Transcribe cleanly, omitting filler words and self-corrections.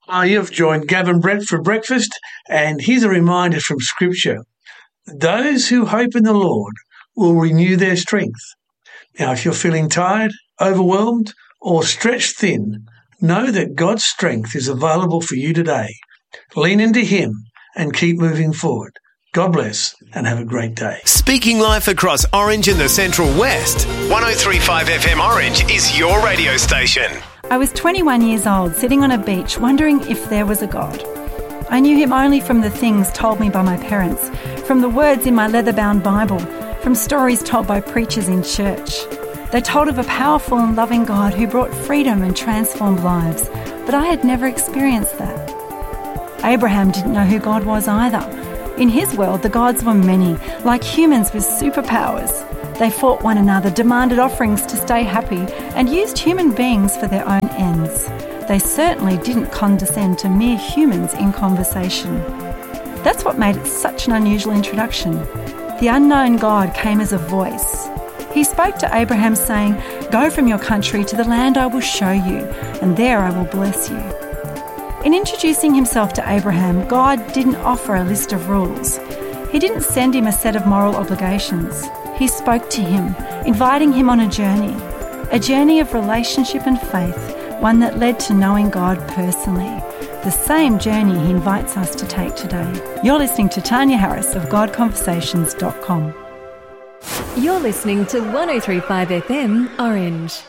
You've joined Gavin Brett for breakfast, and here's a reminder from Scripture. Those who hope in the Lord will renew their strength. Now, if you're feeling tired, overwhelmed, or stretched thin, know that God's strength is available for you today. Lean into Him and keep moving forward. God bless and have a great day. Speaking life across Orange and the Central West, 103.5 FM Orange is your radio station. I was 21 years old, sitting on a beach, wondering if there was a God. I knew Him only from the things told me by my parents, from the words in my leather-bound Bible, from stories told by preachers in church. They told of a powerful and loving God who brought freedom and transformed lives, but I had never experienced that. Abraham didn't know who God was either. In his world, the gods were many, like humans with superpowers. They fought one another, demanded offerings to stay happy, and used human beings for their own ends. They certainly didn't condescend to mere humans in conversation. That's what made it such an unusual introduction. The unknown God came as a voice. He spoke to Abraham saying, "Go from your country to the land I will show you, and there I will bless you." In introducing himself to Abraham, God didn't offer a list of rules. He didn't send him a set of moral obligations. He spoke to him, inviting him on a journey of relationship and faith, one that led to knowing God personally. The same journey He invites us to take today. You're listening to Tanya Harris of GodConversations.com. You're listening to 103.5 FM Orange.